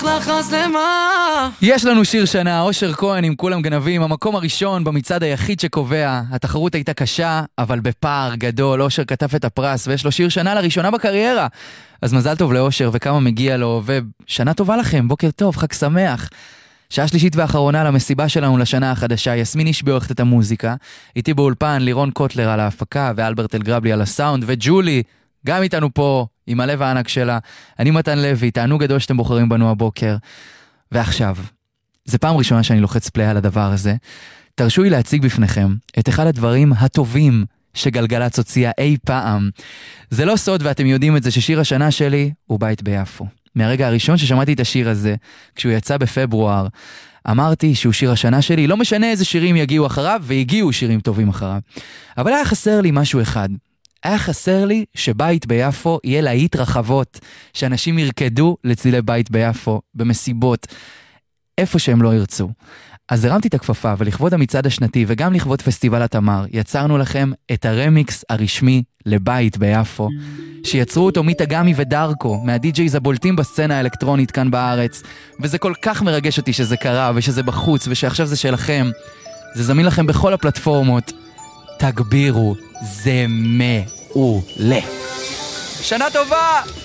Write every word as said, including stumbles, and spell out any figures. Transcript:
לחס למה יש לנו שיר שנה, אושר כהן עם כולם גנבים, המקום הראשון במצעד היחיד שקובע. התחרות הייתה קשה, אבל בפער גדול. אושר כתב את הפרס ויש לו שיר שנה לראשונה בקריירה. אז מזל טוב לאושר וכמה מגיע לו, ושנה טובה לכם, בוקר טוב, חג שמח. שעה שלישית ואחרונה למסיבה שלנו לשנה החדשה. יסמין איש בעורכת את המוזיקה, איתי באולפן לירון קוטלר על ההפקה ואלברט אלגרבלי על הסאונד, וג'ולי גם איתנו פה עם הלב הענק שלה. אני מתן לוי, תענוג גדול שאתם בוחרים בנו הבוקר. ועכשיו, זה פעם ראשונה שאני לוחץ פליי על הדבר הזה. תרשו לי להציג בפניכם את אחד הדברים הטובים שגלגלצ הוציאה אי פעם. זה לא סוד ואתם יודעים את זה ששיר השנה שלי הוא בית ביפו. מהרגע הראשון ששמעתי את השיר הזה, כשהוא יצא בפברואר, אמרתי שהוא שיר השנה שלי, לא משנה איזה שירים יגיעו אחריו, והגיעו שירים טובים אחריו. אבל היה חסר לי משהו אחד. היה חסר לי שבית ביפו יהיה להיט רחבות, שאנשים ירקדו לצילי בית ביפו, במסיבות, איפה שהם לא ירצו. אז הרמתי את הכפפה, ולכבוד המצעד השנתי, וגם לכבוד פסטיבל התמר, יצרנו לכם את הרמיקס הרשמי לבית ביפו, שיצרו אותו מיטה גמי ודרקו, מהדי-ג'ייז הבולטים בסצנה האלקטרונית כאן בארץ, וזה כל כך מרגש אותי שזה קרה, ושזה בחוץ, ושעכשיו זה שלכם. זה זמין לכם בכל הפלטפורמות. תגבירו, זה מעולה. שנה טובה!